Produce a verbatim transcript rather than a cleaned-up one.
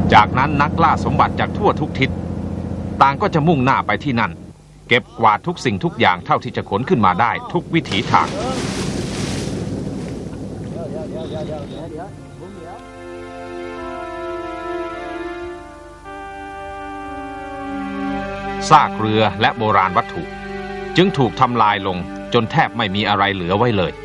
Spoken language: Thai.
จากนั้นนักล่าสมบัติจากทั่วทุกทิศต่างก็จะมุ่งหน้าไปที่นั่นเก็บกวาดทุกสิ่งทุกอย่างเท่าที่จะขนขึ้นมาได้ทุกวิถีทางซากเรือและโบราณวัตถุจึงถูกทำลายลงจนแทบไม่มีอะไรเหลือไว้เลย